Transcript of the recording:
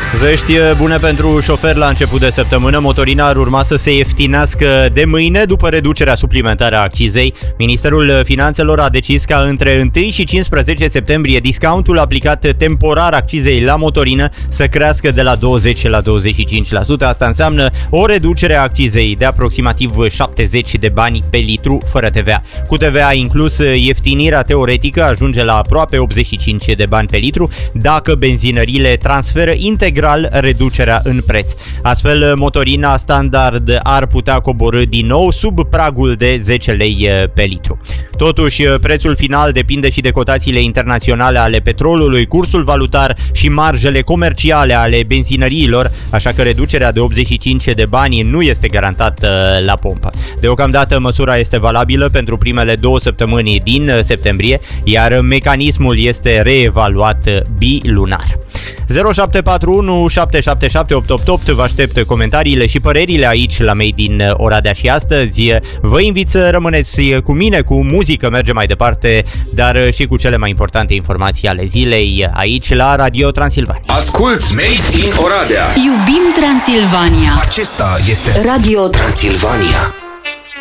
Vești bune pentru șoferi la început de săptămână. Motorina ar urma să se ieftinească de mâine după reducerea suplimentară a accizei. Ministerul Finanțelor a decis ca între 1 și 15 septembrie discountul aplicat temporar accizei la motorină să crească de la 20 la 25%. Asta înseamnă o reducere a accizei de aproximativ 70 de bani pe litru fără TVA. Cu TVA inclus, ieftinirea teoretică ajunge la aproape 85 de bani pe litru dacă benzinările transferă integral reducerea în preț. Astfel, motorina standard ar putea coborî din nou sub pragul de 10 lei pe litru. Totuși, prețul final depinde și de cotațiile internaționale ale petrolului, cursul valutar și marjele comerciale ale benzinăriilor, așa că reducerea de 85 de bani nu este garantată la pompă. Deocamdată, măsura este valabilă pentru primele 2 săptămâni din septembrie, iar mecanismul este reevaluat bilunar. 0741 777 888. Vă aștept comentariile și părerile aici la Made in Oradea și astăzi vă invit să rămâneți cu mine, cu muzică, mergem mai departe, dar și cu cele mai importante informații ale zilei aici la Radio Transilvania. Asculți Made in Oradea. Iubim Transilvania. Acesta este Radio Transilvania.